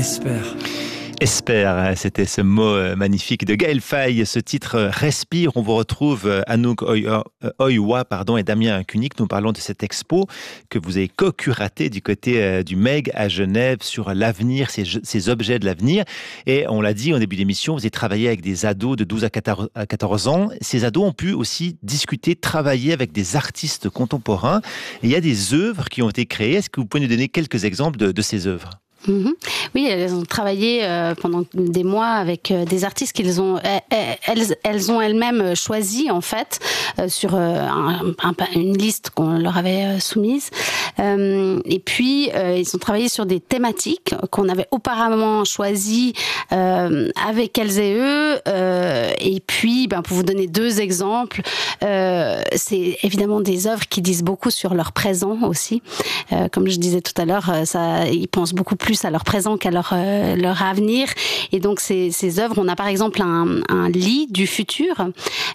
Espère. Espère, c'était ce mot magnifique de Gaël Faye. Ce titre Respire, on vous retrouve Anouk Oiwa et Damien Cunik. Nous parlons de cette expo que vous avez co-curatée du côté du MEG à Genève sur l'avenir, ces objets de l'avenir. Et on l'a dit au début de l'émission, vous avez travaillé avec des ados de 12 à 14 ans. Ces ados ont pu aussi discuter, travailler avec des artistes contemporains. Et il y a des œuvres qui ont été créées. Est-ce que vous pouvez nous donner quelques exemples de ces œuvres ? Oui, elles ont travaillé pendant des mois avec des artistes qu'elles ont elles-mêmes choisis en fait sur une liste qu'on leur avait soumise. Et puis ils ont travaillé sur des thématiques qu'on avait auparavant choisies avec elles et eux. Et puis, pour vous donner deux exemples, c'est évidemment des œuvres qui disent beaucoup sur leur présent aussi. Comme je disais tout à l'heure, ils pensent beaucoup plus à leur présent qu'à leur avenir. Et donc, ces œuvres, on a par exemple un lit du futur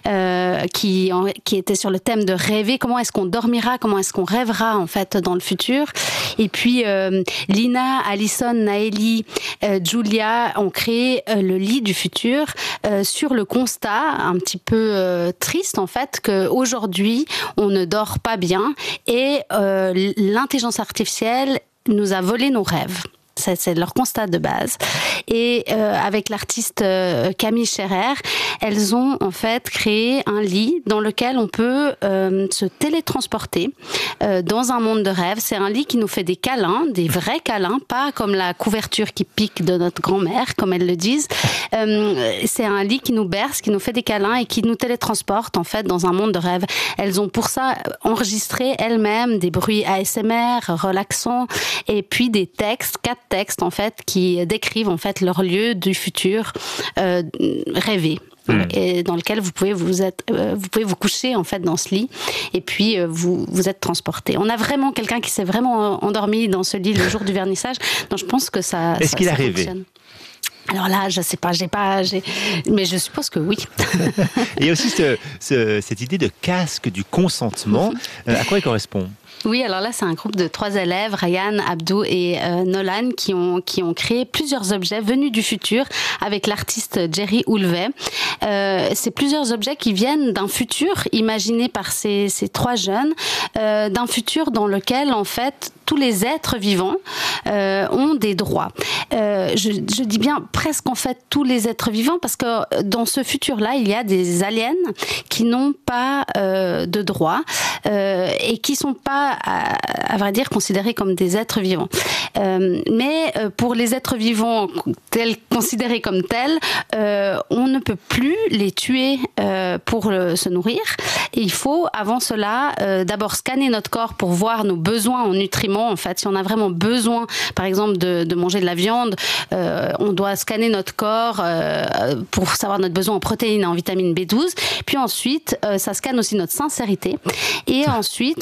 qui était sur le thème de rêver. Comment est-ce qu'on dormira? Comment est-ce qu'on rêvera, en fait, dans le futur? Et puis, Lina, Alison, Naëlie, Julia ont créé le lit du futur sur le constat un petit peu triste, en fait, qu'aujourd'hui, on ne dort pas bien et l'intelligence artificielle nous a volé nos rêves. C'est leur constat de base. Et avec l'artiste Camille Scherer, elles ont en fait créé un lit dans lequel on peut se télétransporter dans un monde de rêve. C'est un lit qui nous fait des câlins, des vrais câlins, pas comme la couverture qui pique de notre grand-mère, comme elles le disent. C'est un lit qui nous berce, qui nous fait des câlins et qui nous télétransporte en fait dans un monde de rêve. Elles ont pour ça enregistré elles-mêmes des bruits ASMR relaxants et puis des textes, 4 textes en fait qui décrivent en fait leur lieu du futur rêvé. Et dans lequel vous pouvez vous coucher en fait dans ce lit et puis vous êtes transporté. On a vraiment quelqu'un qui s'est vraiment endormi dans ce lit le jour du vernissage. Donc je pense que ça. Est-ce qu'il a rêvé? Fonctionne. Alors là, je sais pas, mais je suppose que oui. Et il y a aussi cette idée de casque du consentement. À quoi il correspond? Oui, alors là, c'est un groupe de 3 élèves, Ryan, Abdou et Nolan, qui ont créé plusieurs objets venus du futur avec l'artiste Jerry Houlvet. C'est plusieurs objets qui viennent d'un futur imaginé par ces 3 jeunes, d'un futur dans lequel, en fait, tous les êtres vivants ont des droits. Je dis bien presque, en fait, tous les êtres vivants, parce que dans ce futur-là, il y a des aliens qui n'ont pas de droits et qui sont pas à vrai dire considérés comme des êtres vivants. Mais pour les êtres vivants considérés comme tels, on ne peut plus les tuer pour se nourrir. Et il faut, avant cela, d'abord scanner notre corps pour voir nos besoins en nutriments. En fait, si on a vraiment besoin, par exemple, de manger de la viande, on doit scanner notre corps pour savoir notre besoin en protéines et en vitamine B12. Puis ensuite, ça scanne aussi notre sincérité. Et ensuite,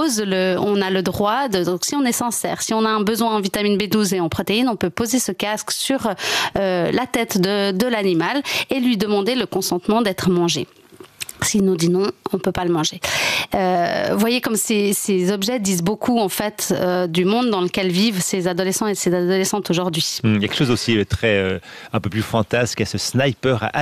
on a le droit donc si on est sincère, si on a un besoin en vitamine B12 et en protéines, on peut poser ce casque sur la tête de l'animal et lui demander le consentement d'être mangé. S'il nous dit non, on ne peut pas le manger. Vous voyez comme ces objets disent beaucoup en fait du monde dans lequel vivent ces adolescents et ces adolescentes aujourd'hui. Il y a quelque chose aussi un peu plus fantasque, il y a ce sniper à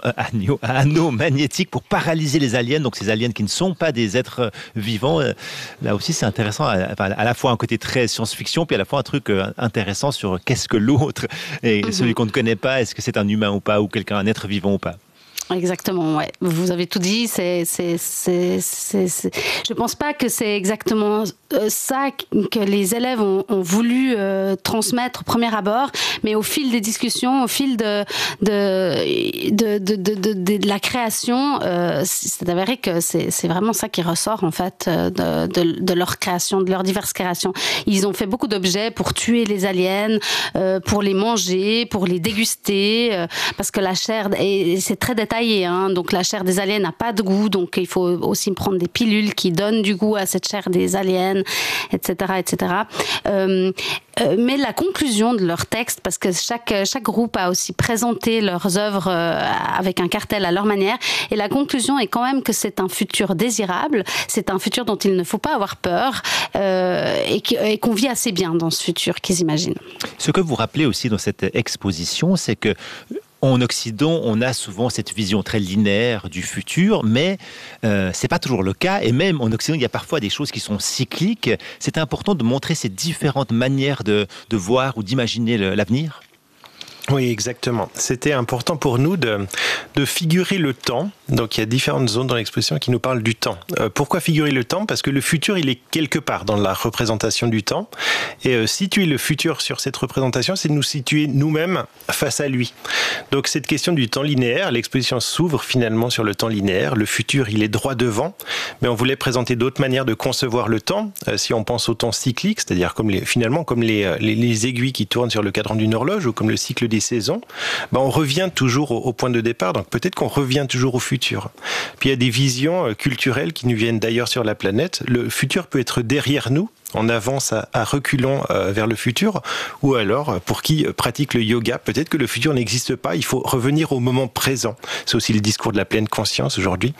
anneau magnétique pour paralyser les aliens, donc ces aliens qui ne sont pas des êtres vivants. Là aussi c'est intéressant, à la fois un côté très science-fiction, puis à la fois un truc intéressant sur qu'est-ce que l'autre, et celui qu'on ne connaît pas, est-ce que c'est un humain ou pas, ou un être vivant ou pas. Exactement, ouais. Vous avez tout dit. Je pense pas que c'est exactement ça que les élèves ont voulu transmettre au premier abord, mais au fil des discussions, au fil de la création, c'est avéré que c'est vraiment ça qui ressort en fait de leur création, de leurs diverses créations. Ils ont fait beaucoup d'objets pour tuer les aliens, pour les manger, pour les déguster, parce que la chair, et c'est très détaillé, donc la chair des aliens n'a pas de goût, donc il faut aussi prendre des pilules qui donnent du goût à cette chair des aliens. etc., etc. Mais la conclusion de leur texte, parce que chaque groupe a aussi présenté leurs œuvres avec un cartel à leur manière, et la conclusion est quand même que c'est un futur désirable, c'est un futur dont il ne faut pas avoir peur, et qu'on vit assez bien dans ce futur qu'ils imaginent. Ce que vous rappelez aussi dans cette exposition, c'est que en Occident, on a souvent cette vision très linéaire du futur, mais c'est pas toujours le cas. Et même en Occident, il y a parfois des choses qui sont cycliques. C'est important de montrer ces différentes manières de voir ou d'imaginer l'avenir. Oui, exactement. C'était important pour nous de figurer le temps. Donc, il y a différentes zones dans l'exposition qui nous parlent du temps. Pourquoi figurer le temps ? Parce que le futur, il est quelque part dans la représentation du temps. Et situer le futur sur cette représentation, c'est nous situer nous-mêmes face à lui. Donc, cette question du temps linéaire, l'exposition s'ouvre finalement sur le temps linéaire. Le futur, il est droit devant. Mais on voulait présenter d'autres manières de concevoir le temps. Si on pense au temps cyclique, c'est-à-dire comme les aiguilles qui tournent sur le cadran d'une horloge ou comme le cycle des saisons, on revient toujours au point de départ, donc peut-être qu'on revient toujours au futur. Puis il y a des visions culturelles qui nous viennent d'ailleurs sur la planète. Le futur peut être derrière nous, on avance à reculons vers le futur, ou alors, pour qui pratique le yoga, peut-être que le futur n'existe pas, il faut revenir au moment présent. C'est aussi le discours de la pleine conscience aujourd'hui.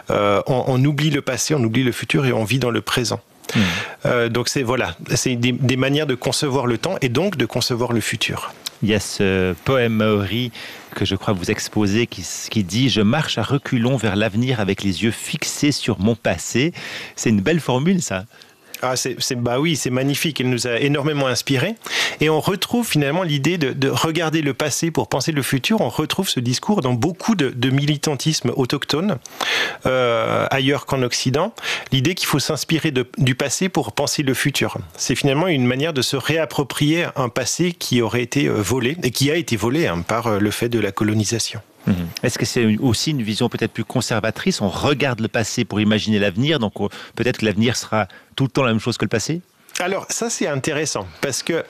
On oublie le passé, on oublie le futur et on vit dans le présent. Donc c'est des manières de concevoir le temps et donc de concevoir le futur. Il y a ce poème maori que je crois vous exposer qui dit « Je marche à reculons vers l'avenir avec les yeux fixés sur mon passé ». C'est une belle formule, ça. Ah, oui, c'est magnifique. Elle nous a énormément inspirés. Et on retrouve finalement l'idée de regarder le passé pour penser le futur. On retrouve ce discours dans beaucoup de militantisme autochtone, ailleurs qu'en Occident. L'idée qu'il faut s'inspirer du passé pour penser le futur. C'est finalement une manière de se réapproprier un passé qui aurait été volé, et qui a été volé par le fait de la colonisation. Est-ce que c'est aussi une vision peut-être plus conservatrice ? On regarde le passé pour imaginer l'avenir, donc peut-être que l'avenir sera tout le temps la même chose que le passé ? Alors ça c'est intéressant parce que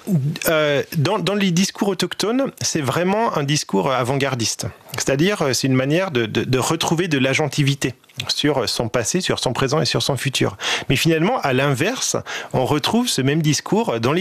dans les discours autochtones c'est vraiment un discours avant-gardiste, c'est-à-dire c'est une manière de retrouver de l'agentivité sur son passé, sur son présent et sur son futur. Mais finalement à l'inverse on retrouve ce même discours dans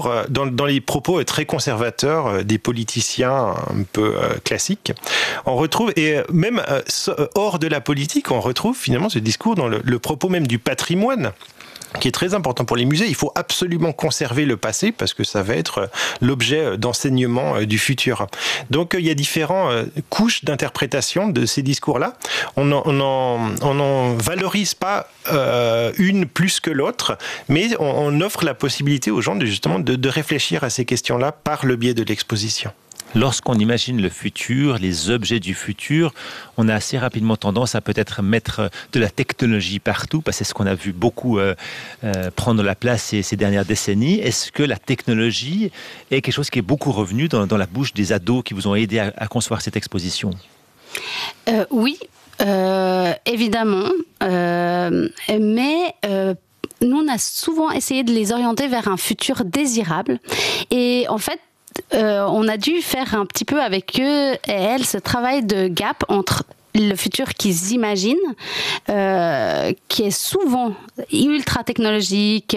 les propos très conservateurs des politiciens un peu classiques. On retrouve, et même hors de la politique, on retrouve finalement ce discours dans le propos même du patrimoine, qui est très important pour les musées. Il faut absolument conserver le passé parce que ça va être l'objet d'enseignement du futur. Donc il y a différentes couches d'interprétation de ces discours-là. On n'en valorise pas une plus que l'autre, mais on offre la possibilité aux gens de réfléchir à ces questions-là par le biais de l'exposition. Lorsqu'on imagine le futur, les objets du futur, on a assez rapidement tendance à peut-être mettre de la technologie partout, parce que c'est ce qu'on a vu beaucoup prendre la place ces dernières décennies. Est-ce que la technologie est quelque chose qui est beaucoup revenu dans la bouche des ados qui vous ont aidé à concevoir cette exposition ? Oui, évidemment, mais... nous, on a souvent essayé de les orienter vers un futur désirable. Et en fait, on a dû faire un petit peu avec eux et elles ce travail de gap entre le futur qu'ils imaginent, qui est souvent ultra technologique,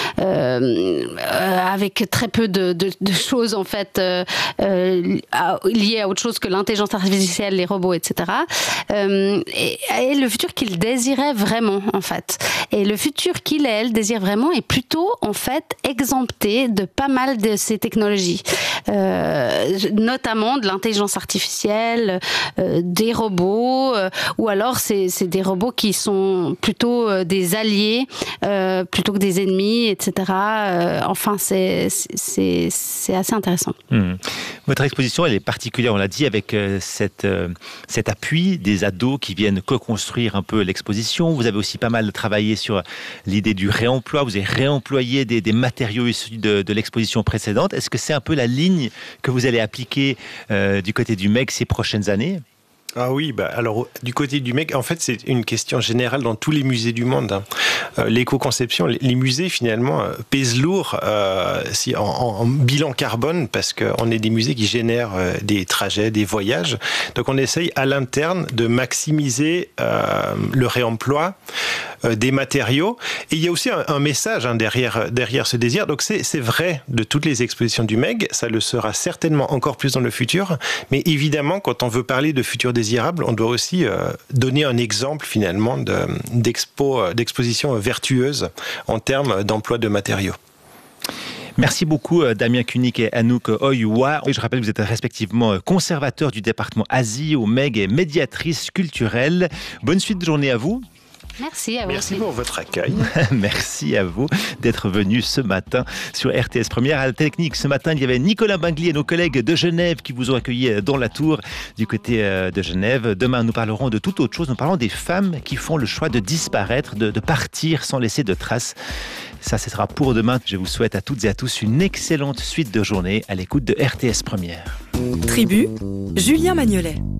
avec très peu de choses en fait liées à autre chose que l'intelligence artificielle, les robots, etc. Et le futur qu'ils désiraient vraiment en fait. Et le futur qu'ils et elles désirent vraiment est plutôt en fait exempté de pas mal de ces technologies, notamment de l'intelligence artificielle, des robots. Ou alors c'est des robots qui sont plutôt des alliés plutôt que des ennemis, etc. Enfin, c'est assez intéressant. Votre exposition, elle est particulière, on l'a dit, avec cet appui des ados qui viennent co-construire un peu l'exposition. Vous avez aussi pas mal travaillé sur l'idée du réemploi. Vous avez réemployé des matériaux issus de l'exposition précédente. Est-ce que c'est un peu la ligne que vous allez appliquer du côté du MEC ces prochaines années ? Ah oui, alors du côté du MEC, en fait c'est une question générale dans tous les musées du monde. L'éco-conception, les musées finalement pèsent lourd en bilan carbone parce qu'on est des musées qui génèrent des trajets, des voyages. Donc on essaye à l'interne de maximiser le réemploi, des matériaux. Et il y a aussi un message derrière ce désir. Donc c'est vrai de toutes les expositions du MEG, ça le sera certainement encore plus dans le futur. Mais évidemment, quand on veut parler de futur désirable, on doit aussi donner un exemple finalement d'exposition vertueuse en termes d'emploi de matériaux. Merci beaucoup Damien Kunik et Anouk Oyoua. Je rappelle que vous êtes respectivement conservateur du département Asie au MEG et médiatrice culturelle. Bonne suite de journée à vous. Merci à vous. Merci pour votre accueil. Merci à vous d'être venu ce matin sur RTS Première. À la technique, ce matin, il y avait Nicolas Bingli et nos collègues de Genève qui vous ont accueilli dans la tour du côté de Genève. Demain, nous parlerons de toute autre chose. Nous parlons des femmes qui font le choix de disparaître, de partir sans laisser de traces. Ça, ce sera pour demain. Je vous souhaite à toutes et à tous une excellente suite de journée à l'écoute de RTS Première. Tribu, Julien Magnolet.